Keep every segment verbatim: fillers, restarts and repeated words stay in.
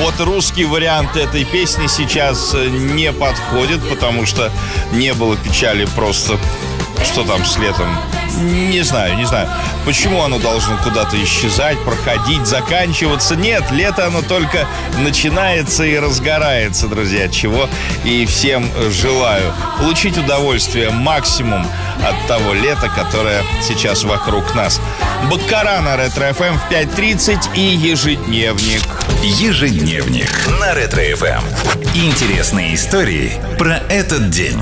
Вот русский вариант этой песни сейчас не подходит, потому что не было печали просто... Что там с летом? Не знаю, не знаю. Почему оно должно куда-то исчезать, проходить, заканчиваться? Нет, лето оно только начинается и разгорается, друзья, чего и всем желаю. Получить удовольствие максимум от того лета, которое сейчас вокруг нас. Баккара на Ретро-эф эм в пять тридцать и ежедневник. Ежедневник на Ретро-эф эм. Интересные истории про этот день.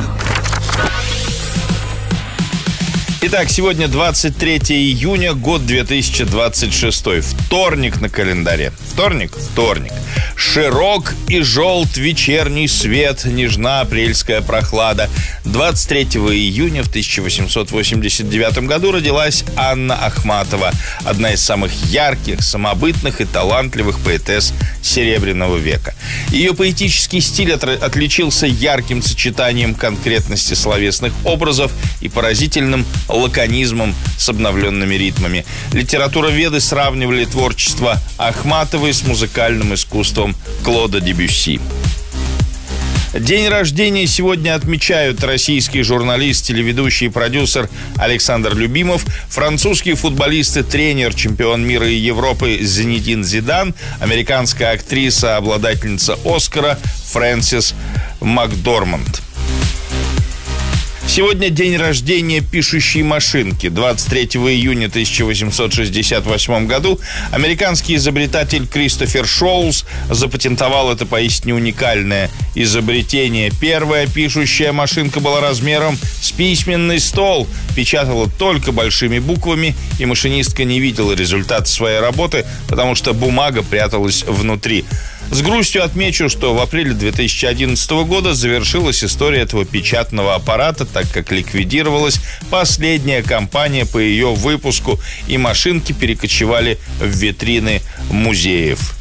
Итак, сегодня двадцать третье июня, год две тысячи двадцать шестой. Вторник на календаре. Вторник? Вторник. Широк и желт вечерний свет, нежна апрельская прохлада. двадцать третьего июня в тысяча восемьсот восемьдесят девятом году родилась Анна Ахматова, одна из самых ярких, самобытных и талантливых поэтесс Серебряного века. Ее поэтический стиль отличился ярким сочетанием конкретности словесных образов и поразительным лаконизмом с обновленными ритмами. Литературоведы сравнивали творчество Ахматовой с музыкальным искусством Клода Дебюсси. День рождения сегодня отмечают российский журналист, телеведущий и продюсер Александр Любимов, французский футболист и тренер, чемпион мира и Европы Зинедин Зидан, американская актриса, обладательница Оскара Фрэнсис Макдорманд. Сегодня день рождения пишущей машинки. двадцать третьего июня тысяча восемьсот шестьдесят восьмом году американский изобретатель Кристофер Шоулс запатентовал это поистине уникальное изобретение. Первая пишущая машинка была размером с письменный стол, печатала только большими буквами, и машинистка не видела результата своей работы, потому что бумага пряталась внутри. С грустью отмечу, что в апреле две тысячи одиннадцатого года завершилась история этого печатного аппарата, так как ликвидировалась последняя компания по ее выпуску, и машинки перекочевали в витрины музеев.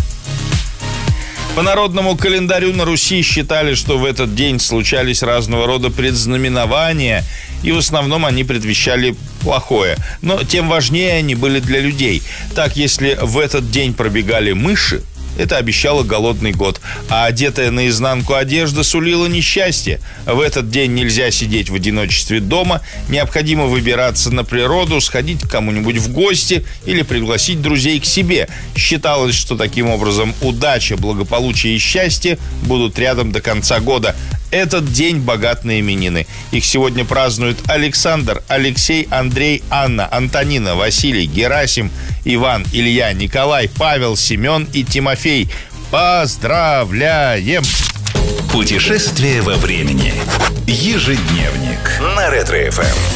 По народному календарю на Руси считали, что в этот день случались разного рода предзнаменования, и в основном они предвещали плохое. Но тем важнее они были для людей. Так, если в этот день пробегали мыши, это обещало голодный год, а одетая наизнанку одежда сулила несчастье. В этот день нельзя сидеть в одиночестве дома, необходимо выбираться на природу, сходить к кому-нибудь в гости или пригласить друзей к себе. Считалось, что таким образом удача, благополучие и счастье будут рядом до конца года. Этот день богат на именины. Их сегодня празднуют Александр, Алексей, Андрей, Анна, Антонина, Василий, Герасим, Иван, Илья, Николай, Павел, Семен и Тимофей. Поздравляем! Путешествие во времени. Ежедневник на Ретро-эф эм.